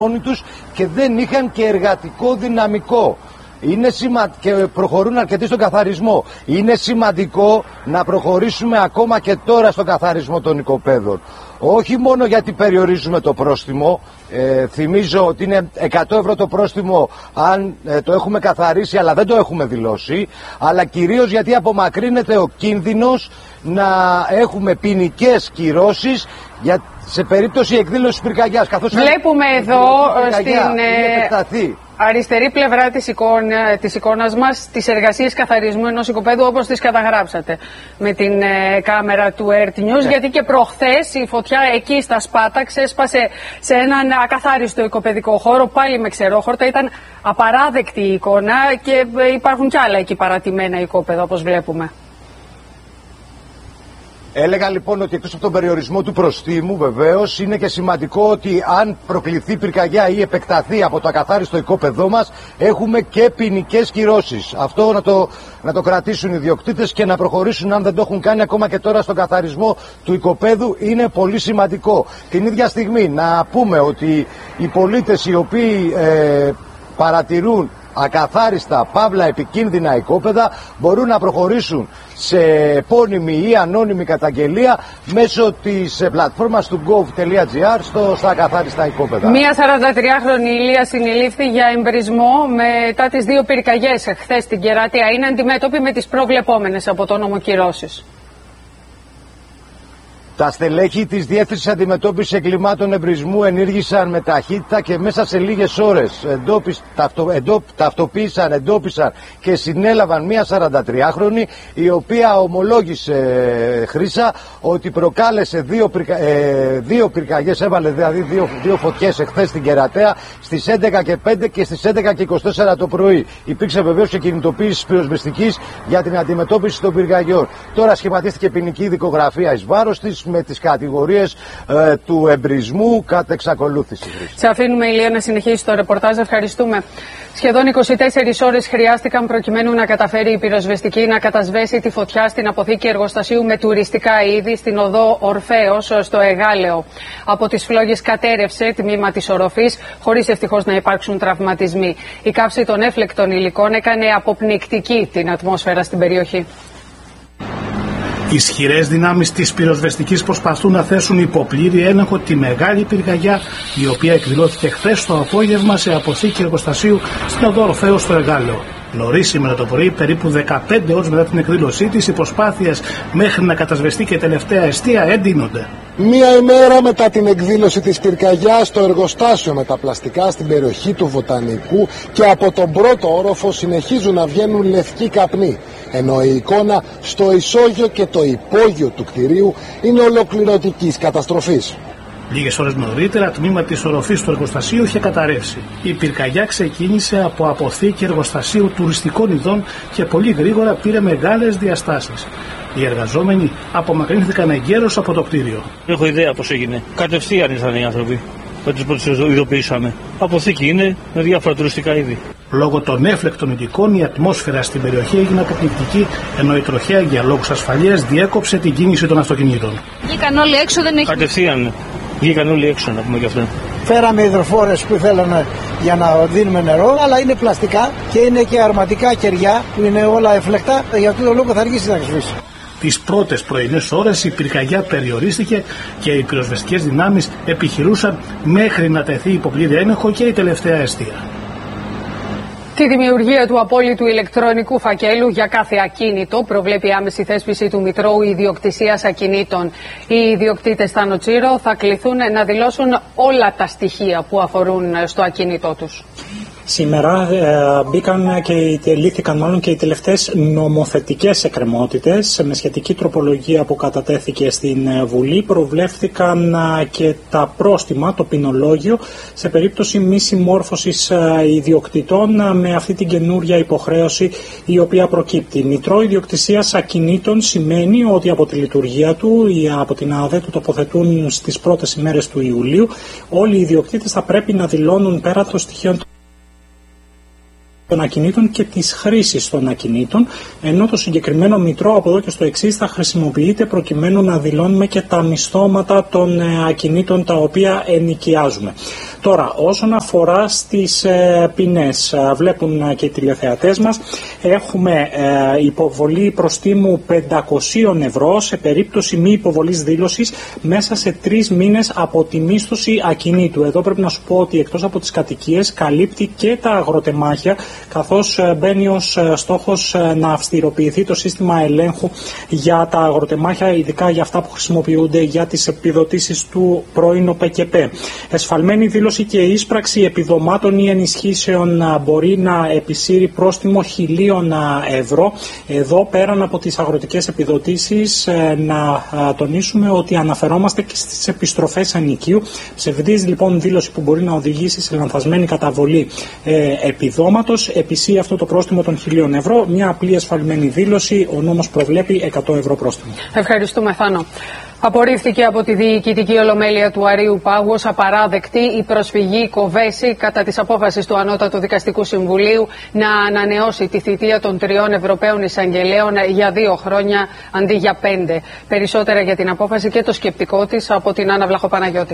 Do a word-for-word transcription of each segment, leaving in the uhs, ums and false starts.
μόνοι τους και δεν είχαν και εργατικό δυναμικό. Είναι σημα... και προχωρούν αρκετοί στον καθαρισμό. Είναι σημαντικό να προχωρήσουμε ακόμα και τώρα στον καθαρισμό των οικοπαίδων. Όχι μόνο γιατί περιορίζουμε το πρόστιμο, ε, θυμίζω ότι είναι εκατό ευρώ το πρόστιμο αν ε, το έχουμε καθαρίσει αλλά δεν το έχουμε δηλώσει, αλλά κυρίως γιατί απομακρύνεται ο κίνδυνος να έχουμε ποινικές κυρώσεις για, σε περίπτωση εκδήλωσης πυρκαγιάς. Καθώς βλέπουμε εδώ στην αριστερή πλευρά της, εικόνα, της εικόνας μας τις εργασίες καθαρισμού ενός οικοπαίδου όπως τις καταγράψατε με την ε, κάμερα του Earth News, yeah. γιατί και προχθές η φωτιά εκεί στα Σπάτα ξέσπασε σε έναν ακαθάριστο οικοπαιδικό χώρο, πάλι με ξερόχορτα. Ήταν απαράδεκτη η εικόνα και υπάρχουν κι άλλα εκεί παρατημένα οικόπεδα όπως βλέπουμε. Έλεγα λοιπόν ότι εκτός από τον περιορισμό του προστίμου, βεβαίως είναι και σημαντικό ότι αν προκληθεί πυρκαγιά ή επεκταθεί από το ακαθάριστο οικόπεδό μας, έχουμε και ποινικές κυρώσεις. Αυτό να το, να το κρατήσουν οι ιδιοκτήτες και να προχωρήσουν, αν δεν το έχουν κάνει ακόμα και τώρα, στον καθαρισμό του οικοπέδου, είναι πολύ σημαντικό. Την ίδια στιγμή να πούμε ότι οι πολίτες οι οποίοι ε, παρατηρούν ακαθάριστα, παύλα επικίνδυνα οικόπεδα μπορούν να προχωρήσουν σε επώνυμη ή ανώνυμη καταγγελία μέσω της πλατφόρμας του gov.gr στο, στα ακαθάριστα οικόπεδα. Μία σαραντατριάχρονη Ηλία συνελήφθη για εμπρισμό μετά τις δύο πυρκαγιές χθες στην Κερατία. Είναι αντιμέτωπη με τις προβλεπόμενες από το νόμο κυρώσεις. Τα στελέχη της Διεύθυνσης Αντιμετώπισης Εγκλημάτων Εμπρισμού ενήργησαν με ταχύτητα και μέσα σε λίγες ώρες εντόπισ, ταυτο, εντό, ταυτοποίησαν, εντόπισαν και συνέλαβαν μία σαραντατριάχρονη, η οποία ομολόγησε, Χρύσα, ότι προκάλεσε δύο, πυρκα, ε, δύο πυρκαγιές, έβαλε δηλαδή δύο, δύο φωτιές εχθές στην Κερατέα στις έντεκα και πέντε και στις έντεκα και είκοσι τέσσερα το πρωί. Υπήρξε βεβαίως και κινητοποίηση πυροσβεστικής για την αντιμετώπιση των πυρκαγιών. Τώρα σχηματίστηκε ποινική δικογραφία εις βάρος της, με τις κατηγορίες ε, του εμπρισμού κατά εξακολούθηση. Σε αφήνουμε, Ηλία, να συνεχίσει το ρεπορτάζ. Ευχαριστούμε. Σχεδόν είκοσι τέσσερις ώρες χρειάστηκαν προκειμένου να καταφέρει η πυροσβεστική να κατασβέσει τη φωτιά στην αποθήκη εργοστασίου με τουριστικά είδη στην οδό Ορφέως στο Εγάλεο. Από τις φλόγες κατέρευσε τμήμα της οροφής, χωρίς ευτυχώς να υπάρξουν τραυματισμοί. Η καύση των έφλεκτων υλικών έκανε αποπνικτική την ατμόσφαιρα στην περιοχή. Ισχυρές δυνάμεις της πυροσβεστικής προσπαθούν να θέσουν υπό πλήρη έλεγχο τη μεγάλη πυρκαγιά, η οποία εκδηλώθηκε χθες το απόγευμα σε αποθήκη εργοστασίου στην οδό Ορφέως στο Εγάλεο. Νωρίς σήμερα το πρωί, περίπου δεκαπέντε ώρες μετά την εκδήλωσή της, οι προσπάθειες μέχρι να κατασβεστεί και τελευταία εστία εντείνονται. Μία ημέρα μετά την εκδήλωση της πυρκαγιάς στο εργοστάσιο με τα πλαστικά στην περιοχή του Βοτανικού και από τον πρώτο όροφο συνεχίζουν να βγαίνουν λευκοί καπνοί, ενώ η εικόνα στο ισόγειο και το υπόγειο του κτηρίου είναι ολοκληρωτικής καταστροφής. Λίγες ώρες νωρίτερα, τμήμα της οροφής του εργοστασίου είχε καταρρεύσει. Η πυρκαγιά ξεκίνησε από αποθήκη εργοστασίου τουριστικών ειδών και πολύ γρήγορα πήρε μεγάλες διαστάσεις. Οι εργαζόμενοι απομακρύνθηκαν εγκαίρως από το κτίριο. Έχω ιδέα πώς έγινε. Κατευθείαν ήρθαν οι άνθρωποι. Ότι τους ειδοποιήσαμε. Αποθήκη είναι με διάφορα τουριστικά είδη. Λόγω των έφλεκτων υλικών, η ατμόσφαιρα στην περιοχή έγινε αποπνικτική, ενώ η τροχέα για λόγους ασφαλείας διέκοψε την κίνηση των αυτοκινήτων. Βγήκαν όλοι έξω, δεν έχει. Κατευθείαν. Βγήκαν όλοι έξω, να πούμε γι' αυτό. Φέραμε υδροφόρες που ήθελαν για να δίνουμε νερό, αλλά είναι πλαστικά και είναι και αρματικά κεριά που είναι όλα εφλεκτά. Για αυτό το λόγο θα αργήσει να σβήσει. Τις πρώτες πρωινές ώρες η πυρκαγιά περιορίστηκε και οι πυροσβεστικές δυνάμεις επιχειρούσαν μέχρι να τεθεί υπό πλήρη έλεγχο και η τελευταία εστία. Τη δημιουργία του απόλυτου ηλεκτρονικού φακέλου για κάθε ακίνητο προβλέπει η άμεση θέσπιση του Μητρώου Ιδιοκτησίας Ακινήτων. Οι ιδιοκτήτες στα Νοτσίρο θα κληθούν να δηλώσουν όλα τα στοιχεία που αφορούν στο ακίνητό τους. Σήμερα ε, μπήκαν και λύθηκαν μάλλον και οι τελευταίες νομοθετικές εκκρεμότητες. Με σχετική τροπολογία που κατατέθηκε στην Βουλή προβλέφθηκαν ε, και τα πρόστιμα, το ποινολόγιο, σε περίπτωση μη συμμόρφωσης ε, ιδιοκτητών ε, με αυτή την καινούρια υποχρέωση η οποία προκύπτει. Μητρό Ιδιοκτησίας Ακινήτων σημαίνει ότι από τη λειτουργία του ή από την ΑΔΕ του τοποθετούν στις πρώτες ημέρες του Ιουλίου όλοι οι ιδιοκτήτες θα πρέπει να δηλώνουν πέρα των στοιχείων των ακινήτων και της χρήσης των ακινήτων, ενώ το συγκεκριμένο μητρό από εδώ και στο εξής θα χρησιμοποιείται προκειμένου να δηλώνουμε και τα μισθώματα των ακινήτων τα οποία ενοικιάζουμε. Τώρα, όσον αφορά στις ε, ποινές, ε, βλέπουν και οι τηλεθεατές μας, έχουμε ε, υποβολή προστίμου πεντακόσια ευρώ σε περίπτωση μη υποβολής δήλωσης μέσα σε τρεις μήνες από τη μίσθωση ακινήτου. Εδώ πρέπει να σου πω ότι εκτός από τις κατοικίες καλύπτει και τα αγροτεμάχια, καθώς ε, μπαίνει ως ε, στόχος ε, να αυστηροποιηθεί το σύστημα ελέγχου για τα αγροτεμάχια, ειδικά για αυτά που χρησιμοποιούνται για τις επιδοτήσεις του πρώην ΟΠΕΚΕΠ. Εσφαλμένη δήλωση και ίσπραξη επιδομάτων ή ενισχύσεων μπορεί να επισύρει πρόστιμο χιλίων ευρώ. Εδώ, πέραν από τις αγροτικές επιδοτήσεις, να τονίσουμε ότι αναφερόμαστε και στις επιστροφές ενοικίου. Ψευδής λοιπόν δήλωση που μπορεί να οδηγήσει σε λανθασμένη καταβολή ε, επιδόματος επισύρει αυτό το πρόστιμο των χιλίων ευρώ. Μια απλή εσφαλμένη δήλωση, ο νόμος προβλέπει εκατό ευρώ πρόστιμο. Ευχαριστούμε, Θάνο. Απορρίφθηκε από τη Διοικητική Ολομέλεια του Αρείου Πάγου ως απαράδεκτη η προσφυγή Κοβέση κατά της απόφασης του Ανώτατου Δικαστικού Συμβουλίου να ανανεώσει τη θητεία των τριών Ευρωπαίων Εισαγγελέων για δύο χρόνια αντί για πέντε. Περισσότερα για την απόφαση και το σκεπτικό της από την Άννα Βλαχοπαναγιώτη.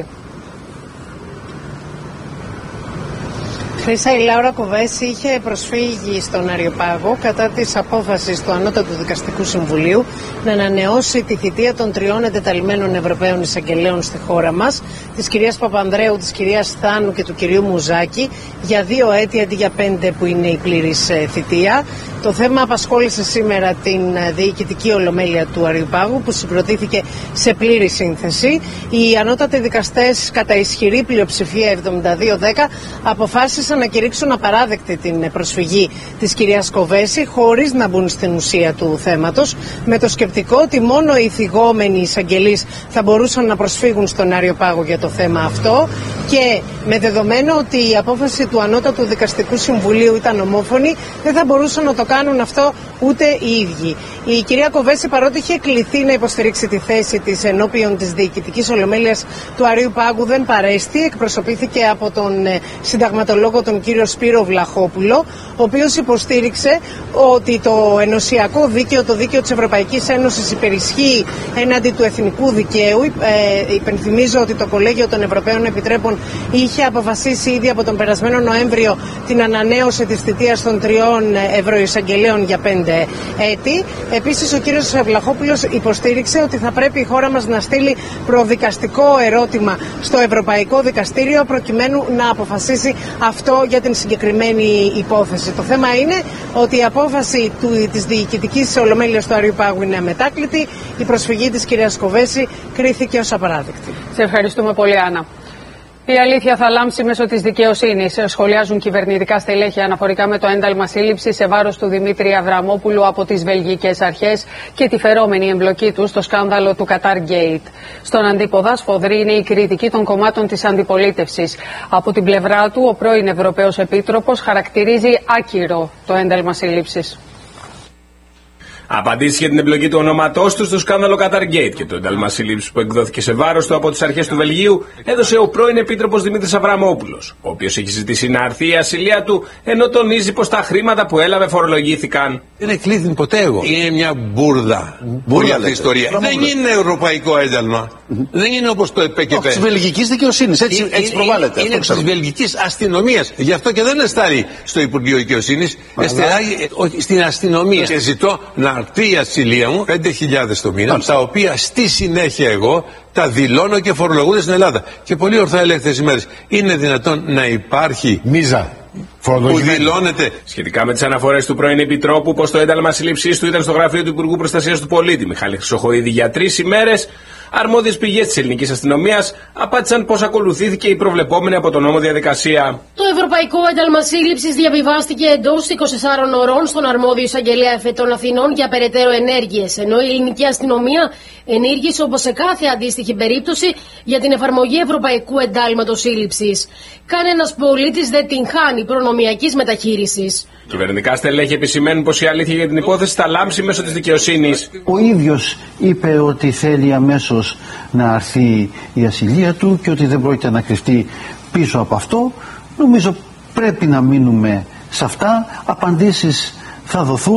Χρυσά, η Λάουρα Κοβέση είχε προσφύγει στον Αριοπάγο κατά της απόφασης του Ανώτατου Δικαστικού Συμβουλίου να ανανεώσει τη θητεία των τριών εντεταλμένων Ευρωπαίων Εισαγγελέων στη χώρα μας, της κυρίας Παπανδρέου, της κυρίας Θάνου και του κυρίου Μουζάκη, για δύο έτη αντί για πέντε που είναι η πλήρης θητεία. Το θέμα απασχόλησε σήμερα την Διοικητική Ολομέλεια του Αριοπάγου, που συγκροτήθηκε σε πλήρη σύνθεση. Οι ανώτατοι δικαστές, κατά ισχυρή πλειοψηφία εβδομήντα δύο δέκα, αποφάσισαν να κηρύξουν απαράδεκτη την προσφυγή της κυρίας Κοβέση, χωρίς να μπουν στην ουσία του θέματος, με το σκεπτικό ότι μόνο οι θυγόμενοι εισαγγελείς θα μπορούσαν να προσφύγουν στον Αριοπάγο για το θέμα αυτό, και με δεδομένο ότι η απόφαση του Ανώτατου Δικαστικού Συμβουλίου ήταν ομόφωνη, δεν θα μπορούσαν να το κάνουν αυτό ούτε οι ίδιοι. Η κυρία Κοβέση, παρότι είχε κληθεί να υποστηρίξει τη θέση της ενώπιον της Διοικητικής Ολομέλειας του Αρείου Πάγου, δεν παρέστη. Εκπροσωπήθηκε από τον συνταγματολόγο τον κύριο Σπύρο Βλαχόπουλο, ο οποίος υποστήριξε ότι το ενωσιακό δίκαιο, το δίκαιο της Ευρωπαϊκής Ένωσης, υπερισχύει έναντι του εθνικού δικαίου. Ε, υπενθυμίζω ότι το Κολέγιο των Ευρωπαίων Επιτρέπων είχε αποφασίσει ήδη από τον περασμένο Νοέμβριο την ανανέωση της θητείας των τριών ευρωεισαγγελέων για πέντε έτη. Επίσης, ο κύριος Βλαχόπουλος υποστήριξε ότι θα πρέπει η χώρα μας να στείλει προδικαστικό ερώτημα στο Ευρωπαϊκό Δικαστήριο, προκειμένου να αποφασίσει αυτό για την συγκεκριμένη υπόθεση. Το θέμα είναι ότι η απόφαση του, της Διοικητικής Ολομέλειας του Αρείου Πάγου είναι αμετάκλητη. Η προσφυγή της κυρίας Κοβέση κρίθηκε ως απαράδεκτη. Σε ευχαριστούμε πολύ, Άννα. Η αλήθεια θα λάμψει μέσω της δικαιοσύνης, σχολιάζουν κυβερνητικά στελέχη αναφορικά με το ένταλμα σύλληψης σε βάρος του Δημήτρη Αβραμόπουλου από τις βελγικές αρχές και τη φερόμενη εμπλοκή του στο σκάνδαλο του Qatar Gate. Στον αντίποδα, σφοδρή είναι η κριτική των κομμάτων της αντιπολίτευσης. Από την πλευρά του, ο πρώην Ευρωπαίος Επίτροπος χαρακτηρίζει άκυρο το ένταλμα σύλληψης. Απαντήσει για την εμπλοκή του ονόματός του στο σκάνδαλο Qatar Gate και το ένταλμα σύλληψης που εκδόθηκε σε βάρος του από τις αρχές του Βελγίου έδωσε ο πρώην Επίτροπος Δημήτρης Αβραμόπουλος, ο οποίος έχει ζητήσει να αρθεί η ασυλία του, ενώ τονίζει πως τα χρήματα που έλαβε φορολογήθηκαν. Δεν εκλήθην ποτέ εγώ. Είναι μια μπουρδα. Μπουρδα αυτή η ιστορία. Δεν είναι ευρωπαϊκό ένταλμα. Mm-hmm. Δεν είναι όπως το ΕΠΕΚΕΠ. Τη βελγική δικαιοσύνη. Έτσι, έτσι προβάλλεται. Είναι τη βελγική αστυνομία. Γι' αυτό και δεν εστάρει στο Υπουργείο Δικαιοσύνη. Εστάρει στην αστυνομία. Και ζητώ να αρθεί η ασυλία μου πέντε χιλιάδες το μήνα, τα οποία στη συνέχεια εγώ τα δηλώνω και φορολογούνται στην Ελλάδα. Και πολύ ορθά έλεγχε τις ημέρες. Είναι δυνατόν να υπάρχει μίζα που δηλώνεται σχετικά με τις αναφορές του πρώην Επιτρόπου πως το ένταλμα σύλληψής του ήταν στο γραφείο του Υπουργού Προστασίας του Πολίτη Μιχάλη Χρυσοχοΐδη για τρεις ημέρες, αρμόδιες πηγές της ελληνικής αστυνομίας απάντησαν πως ακολουθήθηκε η προβλεπόμενη από τον νόμο διαδικασία. Το ευρωπαϊκό ένταλμα σύλληψης διαβιβάστηκε εντός είκοσι τεσσάρων ωρών στον αρμόδιο εισαγγελέα εφετών Αθηνών για περαιτέρω ενέργειες, ενώ η ελληνική αστυνομία ενήργησε όπως σε κάθε αντίστοιχη περίπτωση για την εφαρμογή ευρωπαϊκού εντάλματος σύλληψης. Κανένας πολίτης δεν την χάνει προνομιακής μεταχείρισης. Κυβερνητικά στελέχη επισημαίνουν πως η αλήθεια για την υπόθεση θα λάμψει μέσω της δικαιοσύνης. Ο ίδιος είπε ότι θέλει αμέσως να αρθεί η ασυλία του και ότι δεν πρόκειται να κρυφτεί πίσω από αυτό. Νομίζω πρέπει να μείνουμε σε αυτά. Απαντήσεις θα δοθούν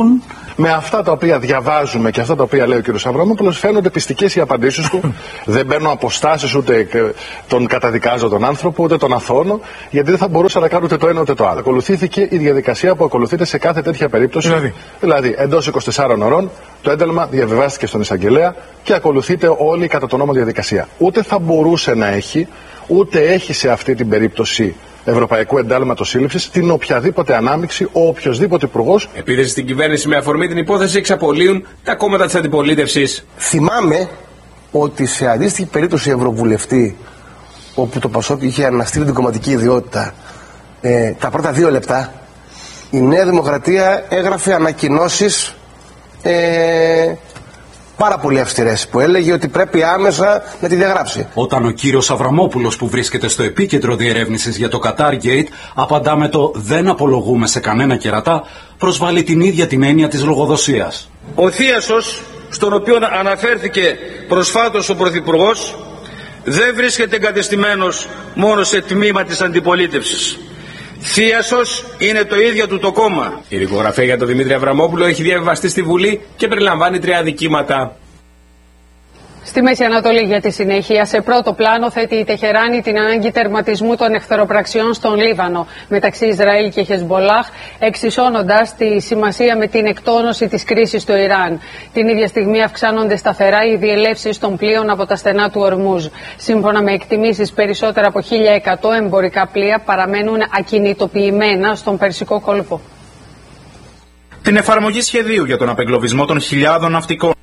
Με αυτά τα οποία διαβάζουμε και αυτά τα οποία λέει ο κ. Αβραμόπουλος, φαίνονται πιστικές οι απαντήσεις του. Δεν παίρνω αποστάσεις, ούτε τον καταδικάζω τον άνθρωπο, ούτε τον αθώνω, γιατί δεν θα μπορούσα να κάνω ούτε το ένα ούτε το άλλο. Ακολουθήθηκε η διαδικασία που ακολουθείται σε κάθε τέτοια περίπτωση. Δηλαδή, δηλαδή εντός είκοσι τεσσάρων ωρών το ένταλμα διαβιβάστηκε στον εισαγγελέα και ακολουθείται όλη κατά τον νόμο διαδικασία. Ούτε θα μπορούσε να έχει, ούτε έχει σε αυτή την περίπτωση Ευρωπαϊκού Εντάλματος Σύλληψης την οποιαδήποτε ανάμειξη ο οποιοδήποτε υπουργός. Επίθεση στην κυβέρνηση με αφορμή την υπόθεση εξαπολύουν τα κόμματα της αντιπολίτευσης. Θυμάμαι ότι σε αντίστοιχη περίπτωση ευρωβουλευτή, όπου το Πασόκ είχε αναστείλει την κομματική ιδιότητα, ε, τα πρώτα δύο λεπτά η Νέα Δημοκρατία έγραφε ανακοινώσεις ε, πάρα πολύ αυστηρές, που έλεγε ότι πρέπει άμεσα να τη διαγράψει. Όταν ο κύριος Αβραμόπουλος, που βρίσκεται στο επίκεντρο διερεύνησης για το Qatargate, απαντά με το «δεν απολογούμε σε κανένα κερατά», προσβάλλει την ίδια την έννοια της λογοδοσίας. Ο θίασος, στον οποίο αναφέρθηκε προσφάτως ο Πρωθυπουργός, δεν βρίσκεται εγκατεστημένος μόνο σε τμήμα της αντιπολίτευσης. Θίασος είναι το ίδιο του το κόμμα. Η δικογραφία για τον Δημήτρη Αβραμόπουλο έχει διαβιβαστεί στη Βουλή και περιλαμβάνει τρία αδικήματα. Στη Μέση Ανατολή, για τη συνέχεια, σε πρώτο πλάνο θέτει η Τεχεράνη την ανάγκη τερματισμού των εχθροπραξιών στον Λίβανο μεταξύ Ισραήλ και Χεσμπολάχ, εξισώνοντας τη σημασία με την εκτόνωση της κρίσης στο Ιράν. Την ίδια στιγμή αυξάνονται σταθερά οι διελεύσεις των πλοίων από τα στενά του Ορμούζ. Σύμφωνα με εκτιμήσεις, περισσότερα από χίλια εκατό εμπορικά πλοία παραμένουν ακινητοποιημένα στον Περσικό κόλπο. Την εφαρμογή σχεδίου για τον απεγκλωβισμό των χιλιάδων ναυτικών